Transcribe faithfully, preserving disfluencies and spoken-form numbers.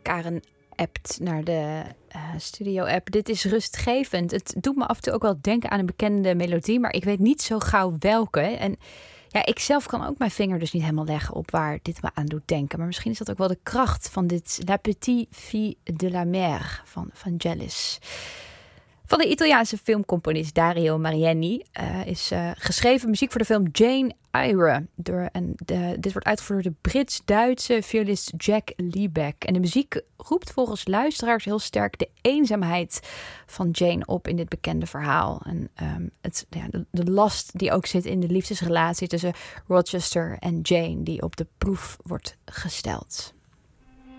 Karen appt naar de uh, studio-app. Dit is rustgevend. Het doet me af en toe ook wel denken aan een bekende melodie, maar ik weet niet zo gauw welke. En ja, ik zelf kan ook mijn vinger dus niet helemaal leggen op waar dit me aan doet denken. Maar misschien is dat ook wel de kracht van dit La Petite Fille de la Mer van Vangelis. Van de Italiaanse filmcomponist Dario Mariani uh, is uh, geschreven muziek voor de film Jane Eyre. Door, en de, dit wordt uitgevoerd door de Brits-Duitse violist Jack Liebeck. En de muziek roept volgens luisteraars heel sterk de eenzaamheid van Jane op in dit bekende verhaal. En um, het, ja, de, de last die ook zit in de liefdesrelatie tussen Rochester en Jane, die op de proef wordt gesteld.